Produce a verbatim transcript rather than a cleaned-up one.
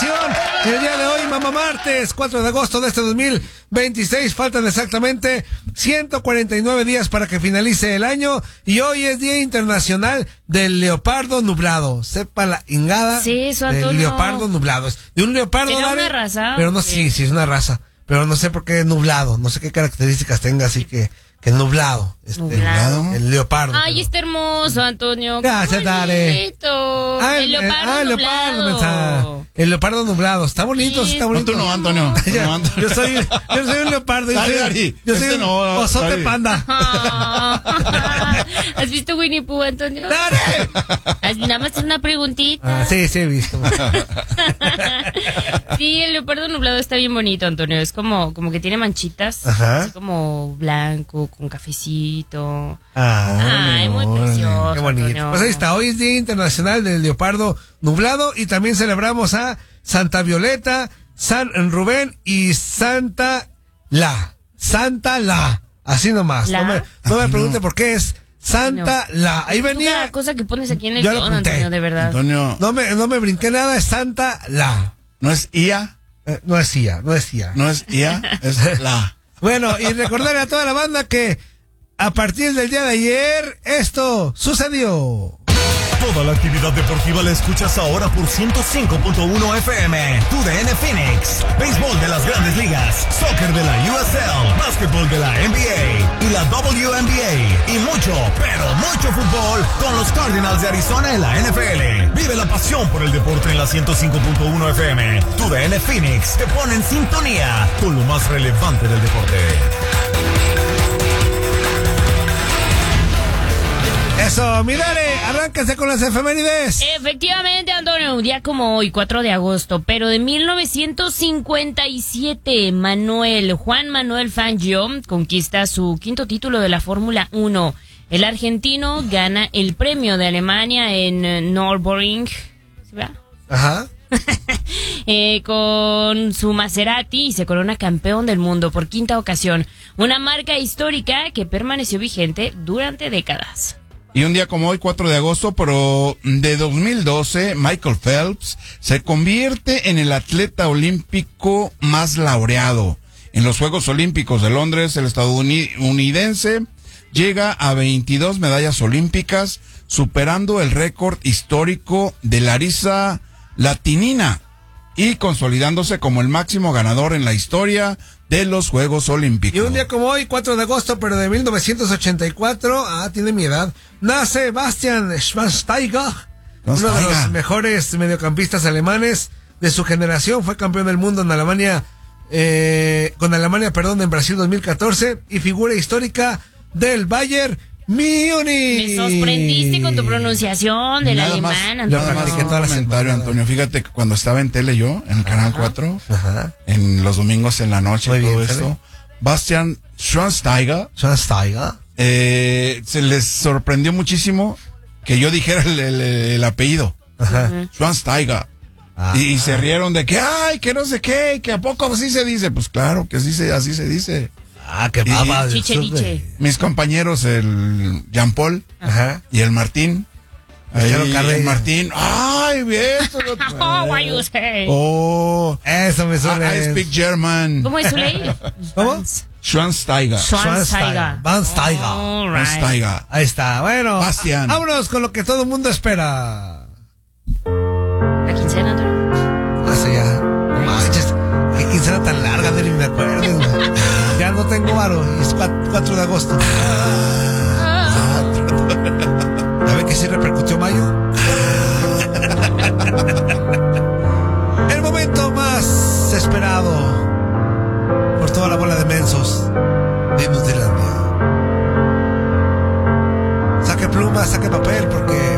información. El día de hoy, mamá martes, cuatro de agosto de este dos mil veintiséis, faltan exactamente ciento cuarenta y nueve días para que finalice el año y hoy es Día Internacional del Leopardo Nublado. Sepa la ingada sí, eso, del Antonio. leopardo nublado. De un leopardo, ¿Tiene Dare, una raza? pero no, sí, sí es una raza, pero no sé por qué nublado, no sé qué características tenga, así que que nublado, este, Nublado. el leopardo. Ay, está hermoso, Antonio. Gracias, Dare. Ah, el leopardo ah, el nublado. leopardo, el leopardo nublado. Está bonito, Sí, está bonito. No, tú no, Antonio. Ya, No, Antonio. yo soy, yo soy un leopardo. Yo Dale, soy, Dari, yo soy este un no, osote Dari. panda. Ah. ¿Has visto Winnie Pooh, Antonio? ¡Dale! As- Nada más una preguntita. Ah, sí, sí he visto. Sí, el leopardo nublado está bien bonito, Antonio. Es como, como que tiene manchitas. Ajá. Así como blanco, con cafecito. Ah, Ay, muy órale, precioso, qué bonito. Antonio. Pues ahí está, hoy es Día Internacional del Leopardo Nublado y también celebramos a Santa Violeta, San Rubén y Santa La. Santa La. Así nomás. ¿La? No me, no me pregunte por qué es Santa La. Ahí Tú venía. cada cosa que pones aquí en el Yo lo guión, apunté. Antonio, de verdad. Antonio, No me, no me brinqué nada, es Santa La. ¿no es I A? Eh, no es I A, no es I A. ¿No es I A? Es la. Bueno, y recordarle a toda la banda que a partir del día de ayer, esto sucedió. Toda la actividad deportiva la escuchas ahora por ciento cinco punto uno F M. Tu D N Phoenix. Béisbol de las Grandes Ligas. Soccer de la U S L. Básquetbol de la N B A. Y la W N B A. Y mucho, pero mucho fútbol con los Cardinals de Arizona en la N F L. Vive la pasión por el deporte en la ciento cinco punto uno F M. Tu D N Phoenix te pone en sintonía con lo más relevante del deporte. Eso, mirare, arránquense con las efemérides. Efectivamente, Antonio, un día como hoy, cuatro de agosto, pero de mil novecientos cincuenta y siete, Manuel, Juan Manuel Fangio conquista su quinto título de la Fórmula uno. El argentino gana el premio de Alemania en eh, Nürburgring, ¿sí, verdad? Ajá. eh, con su Maserati y se corona campeón del mundo por quinta ocasión. Una marca histórica que permaneció vigente durante décadas. Y un día como hoy, cuatro de agosto, pero de dos mil doce, Michael Phelps se convierte en el atleta olímpico más laureado. En los Juegos Olímpicos de Londres, el estadounidense llega a veintidós medallas olímpicas, superando el récord histórico de Larisa Latinina y consolidándose como el máximo ganador en la historia de los Juegos Olímpicos. Y un día como hoy, cuatro de agosto, pero de mil novecientos ochenta y cuatro, ah, tiene mi edad, nace Bastian Schweinsteiger, uno de los mejores mediocampistas alemanes de su generación. Fue campeón del mundo en Alemania, eh, con Alemania, perdón, en Brasil dos mil catorce y figura histórica del Bayern Múnich. Me sorprendiste con tu pronunciación del Nada alemán, más, Antonio. nada más practiqué un toda la comentario, semana. Antonio. Fíjate que cuando estaba en tele yo, en el Canal cuatro, Ajá. en los domingos en la noche, Muy todo bien, esto, Fede. Bastian Schweinsteiger, Schweinsteiger. eh, se les sorprendió muchísimo que yo dijera el, el- el apellido. Ajá. Schweinsteiger. Ah. Y, y se rieron de que, ay, que no sé qué, que a poco así se dice. Pues claro que así se, así se dice. Ah, qué Y- baba. del Chiche, sur, diche. güey. Mis compañeros, el Jean Paul Ajá. y el Martín. Echaron Ahí, carrilla. el Martín, ay, bien. Oh, what you say? Oh, Eso me I, suena. I speak German. ¿Cómo es su ley? ¿Cómo? Schweinsteiger. Schweinsteiger. Van Steiger. All right. Schweinsteiger. Ahí está. Bueno, Bastian. vámonos con lo que todo el mundo espera. La quincena, Antonio. Hace ya. No manches. Qué quincena tan larga, de ni me acuerdo. güey. Ya no tengo varo. Y es cuatro de agosto. ¿Ya ve que sí repercutió mayo? El momento más esperado por toda la bola de mensos de Inutilandia. Saque pluma, saque papel, porque